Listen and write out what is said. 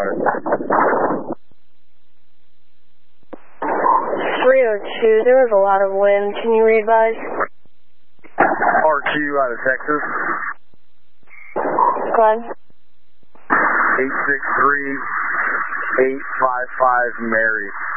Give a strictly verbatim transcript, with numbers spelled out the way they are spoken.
on it. three oh two, there was a lot of wind. Can you re-advise? R Q out of Texas. Go ahead. eight six three, eight five five Mary.